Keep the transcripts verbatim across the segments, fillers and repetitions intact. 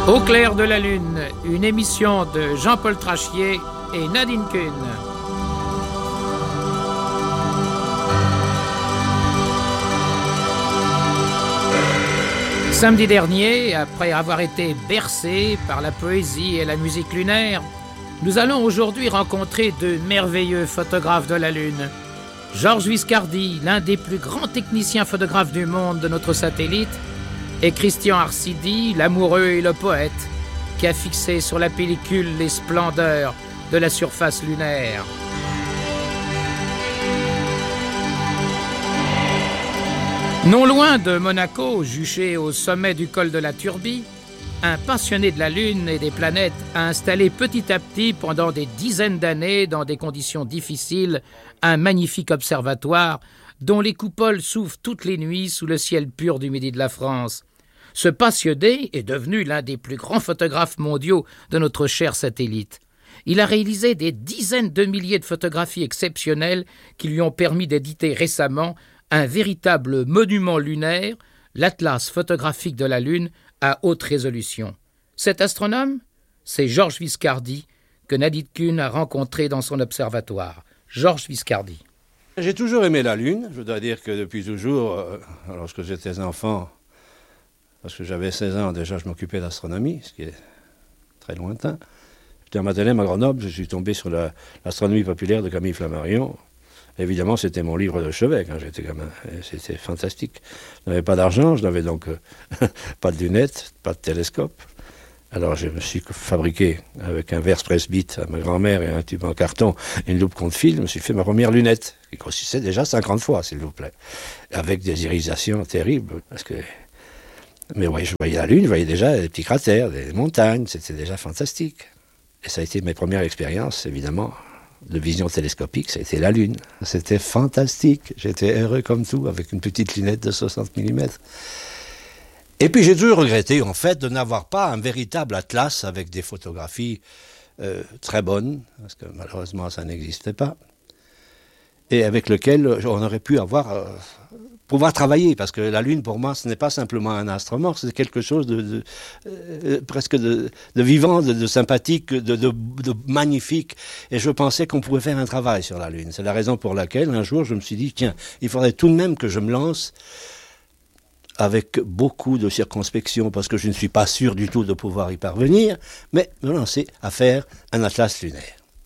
Au clair de la lune, une émission de Jean-Paul Trachier et Nadine Kuhn. Samedi dernier, après avoir été bercés par la poésie et la musique lunaire, nous allons aujourd'hui rencontrer deux merveilleux photographes de la Lune. Georges Viscardi, l'un des plus grands techniciens photographes du monde de notre satellite, et Christian Arcidi, l'amoureux et le poète, qui a fixé sur la pellicule les splendeurs de la surface lunaire. Non loin de Monaco, juché au sommet du col de la Turbie, un passionné de la Lune et des planètes a installé petit à petit, pendant des dizaines d'années, dans des conditions difficiles, un magnifique observatoire dont les coupoles s'ouvrent toutes les nuits sous le ciel pur du midi de la France. Ce passionné est devenu l'un des plus grands photographes mondiaux de notre cher satellite. Il a réalisé des dizaines de milliers de photographies exceptionnelles qui lui ont permis d'éditer récemment un véritable monument lunaire, l'Atlas photographique de la Lune à haute résolution. Cet astronome, c'est Georges Viscardi, que Nadine Kuhn a rencontré dans son observatoire. Georges Viscardi. J'ai toujours aimé la Lune. Je dois dire que depuis toujours, euh, lorsque j'étais enfant, parce que j'avais seize ans déjà, je m'occupais d'astronomie, ce qui est très lointain. J'étais à Mathelem, à Grenoble, je suis tombé sur la, l'astronomie populaire de Camille Flammarion. Évidemment, c'était mon livre de chevet quand j'étais gamin. Et c'était fantastique. Je n'avais pas d'argent, je n'avais donc euh, pas de lunettes, pas de télescope. Alors je me suis fabriqué avec un verre presbyte à ma grand-mère et un tube en carton et une loupe contre-fil. Je me suis fait ma première lunette, qui consistait déjà cinquante fois, s'il vous plaît, avec des irisations terribles. Parce que... Mais ouais, je voyais la Lune, je voyais déjà des petits cratères, des montagnes, c'était déjà fantastique. Et ça a été mes premières expériences, évidemment, de vision télescopique, c'était la Lune. C'était fantastique, j'étais heureux comme tout, avec une petite lunette de soixante millimètres. Et puis j'ai toujours regretté, en fait, de n'avoir pas un véritable atlas avec des photographies euh, très bonnes, parce que malheureusement ça n'existait pas, et avec lequel on aurait pu avoir... Euh, pouvoir travailler, parce que la Lune, pour moi, ce n'est pas simplement un astre mort, c'est quelque chose de, de euh, presque de, de vivant, de, de sympathique, de, de, de magnifique. Et je pensais qu'on pouvait faire un travail sur la Lune. C'est la raison pour laquelle, un jour, je me suis dit, tiens, il faudrait tout de même que je me lance avec beaucoup de circonspection, parce que je ne suis pas sûr du tout de pouvoir y parvenir, mais me lancer à faire un atlas lunaire.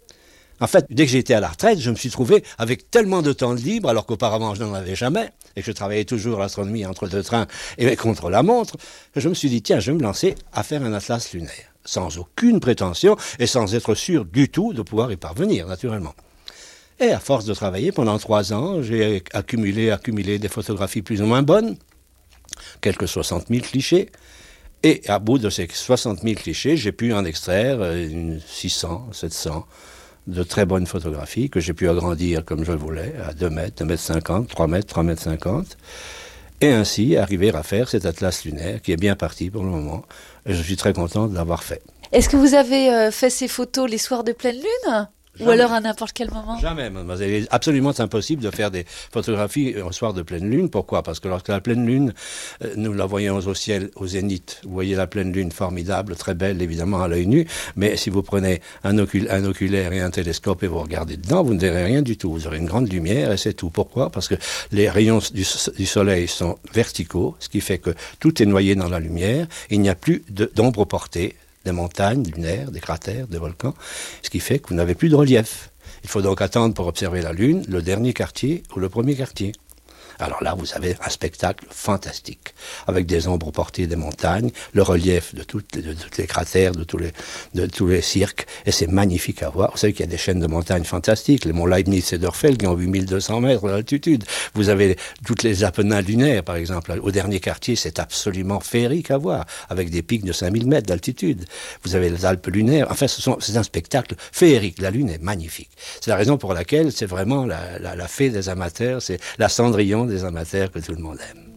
En fait, dès que j'étais à la retraite, je me suis trouvé avec tellement de temps de libre, alors qu'auparavant je n'en avais jamais, et que je travaillais toujours l'astronomie entre deux trains et contre la montre, que je me suis dit, tiens, je vais me lancer à faire un atlas lunaire, sans aucune prétention et sans être sûr du tout de pouvoir y parvenir, naturellement. Et à force de travailler pendant trois ans, j'ai accumulé, accumulé des photographies plus ou moins bonnes, quelques soixante mille clichés, et à bout de ces soixante mille clichés, j'ai pu en extraire une six cents, sept cents, de très bonnes photographies que j'ai pu agrandir comme je voulais, à deux mètres, deux mètres cinquante, trois mètres, trois mètres cinquante, et ainsi arriver à faire cet atlas lunaire qui est bien parti pour le moment, et je suis très content de l'avoir fait. Est-ce que vous avez euh, fait ces photos les soirs de pleine lune ? Jamais. Ou alors à n'importe quel moment ? Jamais, mademoiselle. Il est absolument impossible de faire des photographies au soir de pleine lune. Pourquoi ? Parce que lorsque la pleine lune, euh, nous la voyons au ciel, au zénith. Vous voyez la pleine lune formidable, très belle, évidemment, à l'œil nu. Mais si vous prenez un, ocul- un oculaire et un télescope et vous regardez dedans, vous ne verrez rien du tout. Vous aurez une grande lumière et c'est tout. Pourquoi ? Parce que les rayons du, du soleil sont verticaux, ce qui fait que tout est noyé dans la lumière. Il n'y a plus de, d'ombre portée. Des montagnes lunaires, des cratères, des volcans, ce qui fait que vous n'avez plus de relief. Il faut donc attendre pour observer la Lune, le dernier quartier ou le premier quartier. Alors là, vous avez un spectacle fantastique, avec des ombres portées des montagnes, le relief de toutes les, de toutes les cratères, de tous les, de tous les cirques, et c'est magnifique à voir. Vous savez qu'il y a des chaînes de montagnes fantastiques, les monts Leibniz et Dörfeld qui ont huit mille deux cents mètres d'altitude. Vous avez toutes les Apennins lunaires, par exemple. Au dernier quartier, c'est absolument féerique à voir, avec des pics de cinq mille mètres d'altitude. Vous avez les Alpes lunaires. Enfin, ce sont, c'est un spectacle féerique. La Lune est magnifique. C'est la raison pour laquelle c'est vraiment la, la, la fée des amateurs, c'est la Cendrillon des amateurs que tout le monde aime.